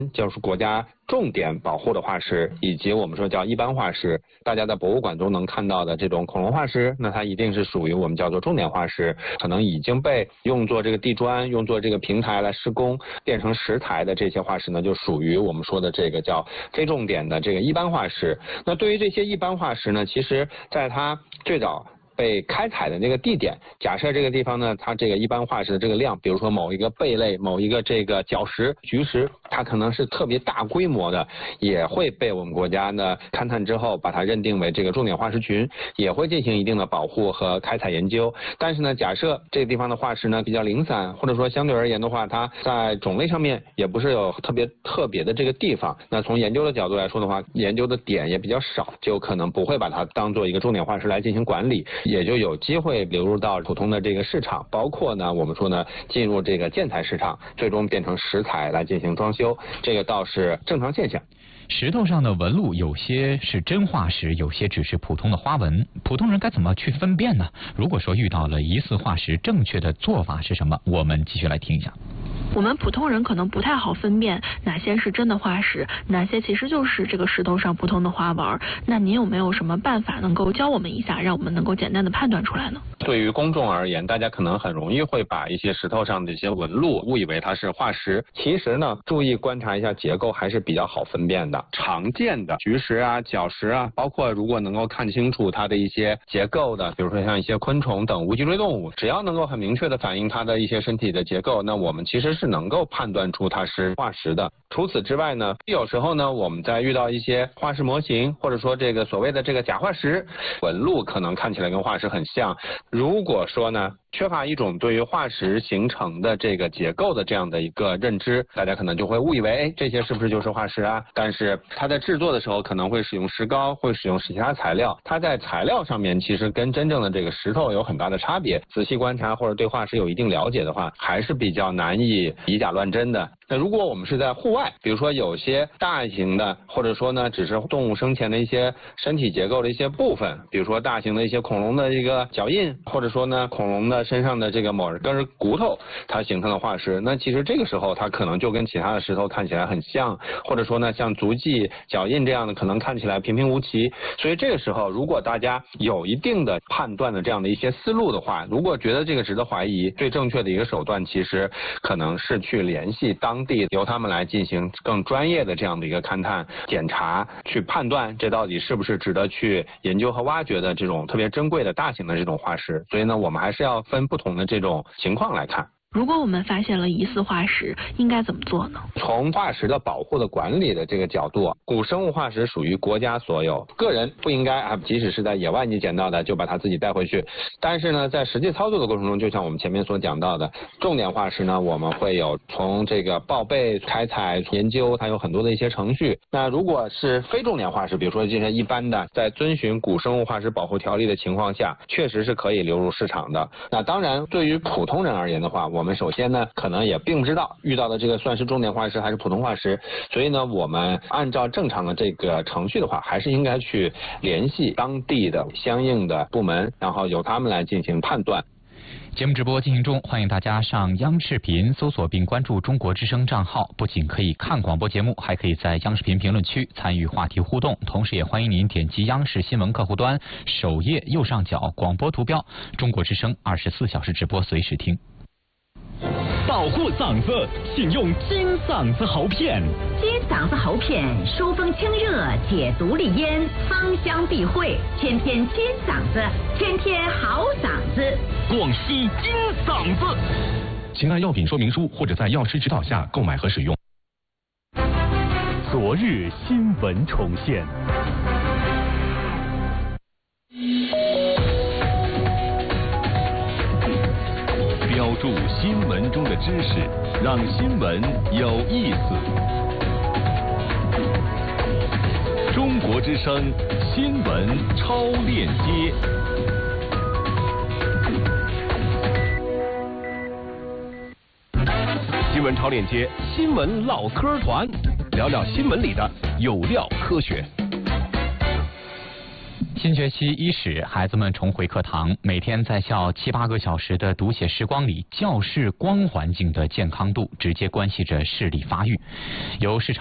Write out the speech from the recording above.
就是国家重点保护的化石，以及我们说叫一般化石，大家在博物馆中能看到的这种恐龙化石，那它一定是属于我们叫做重点化石，可能已经被用作这个地砖、用作这个平台来施工变成石台的这些化石呢，就属于我们说的这个叫非重点的这个一般化石。那对于这些一般化石呢，其实在它最早被开采的那个地点，假设这个地方呢，它这个一般化石的这个量，比如说某一个贝类、某一个这个角石、菊石，它可能是特别大规模的，也会被我们国家呢勘探之后把它认定为这个重点化石群，也会进行一定的保护和开采研究。但是呢，假设这个地方的化石呢比较零散，或者说相对而言的话，它在种类上面也不是有特别的这个地方，那从研究的角度来说的话，研究的点也比较少，就可能不会把它当做一个重点化石来进行管理，也就有机会流入到普通的这个市场，包括呢我们说呢进入这个建材市场，最终变成石材来进行装修，这个倒是正常现象。 石头上的纹路有些是真化石，有些只是普通的花纹，普通人该怎么去分辨呢？如果说遇到了疑似化石，正确的做法是什么？我们继续来听一下。 我们普通人可能不太好分辨哪些是真的化石，哪些其实就是这个石头上不同的花纹。那您有没有什么办法能够教我们一下，让我们能够简单的判断出来呢？ 对于公众而言，大家可能很容易会把一些石头上的一些纹路误以为它是化石，其实呢，注意观察一下结构还是比较好分辨的。常见的菊石啊、角石啊，包括如果能够看清楚它的一些结构的，比如说像一些昆虫等无脊椎动物，只要能够很明确的反映它的一些身体的结构，那我们其实是能够判断出它是化石的。除此之外呢，有时候呢，我们在遇到一些化石模型，或者说这个所谓的这个假化石，纹路可能看起来跟化石很像，如果说呢缺乏一种对于化石形成的这个结构的这样的一个认知，大家可能就会误以为这些是不是就是化石啊？但是它在制作的时候可能会使用石膏，会使用其他材料，它在材料上面其实跟真正的这个石头有很大的差别。仔细观察或者对化石有一定了解的话，还是比较难以以假乱真的。那如果我们是在户外，比如说有些大型的，或者说呢只是动物生前的一些身体结构的一些部分，比如说大型的一些恐龙的一个脚印，或者说呢恐龙的身上的这个某根骨头它形成的化石，那其实这个时候它可能就跟其他的石头看起来很像，或者说呢像足迹、脚印这样的可能看起来平平无奇。所以这个时候如果大家有一定的判断的这样的一些思路的话，如果觉得这个值得怀疑，最正确的一个手段其实可能是去联系当地，由他们来进行更专业的这样的一个勘探检查，去判断这到底是不是值得去研究和挖掘的这种特别珍贵的大型的这种化石。所以呢我们还是要分不同的这种情况来看。 如果我们发现了疑似化石，应该怎么做呢？ 从化石的保护的管理的这个角度，古生物化石属于国家所有，个人不应该即使是在野外你捡到的就把它自己带回去。但是呢在实际操作的过程中，就像我们前面所讲到的，重点化石呢我们会有从这个报备、开采、研究，它有很多的一些程序。那如果是非重点化石，比如说这些一般的，在遵循古生物化石保护条例的情况下，确实是可以流入市场的。那当然对于普通人而言的话，我们首先呢可能也并不知道遇到的这个算是重点化石还是普通化石，所以呢我们按照正常的这个程序的话，还是应该去联系当地的相应的部门，然后由他们来进行判断。 节目直播进行中，欢迎大家上央视频搜索并关注中国之声账号，不仅可以看广播节目，还可以在央视频评论区参与话题互动，同时也欢迎您点击央视新闻客户端首页右上角广播图标，中国之声24小时直播随时听。 保护嗓子，请用金嗓子喉片。 金嗓子喉片疏风清热，解毒利咽，芳香避秽，天天金嗓子，天天好嗓子。 广西金嗓子，请按药品说明书或者在药师指导下购买和使用。昨日新闻重现。标注新闻中的知识，让新闻有意思。中国之声新闻超链接。新闻超链接，新闻唠嗑团，聊聊新闻里的有料科学。 新学期伊始，孩子们重回课堂，每天在校7、8个小时的读写时光里，教室光环境的健康度直接关系着视力发育。由市场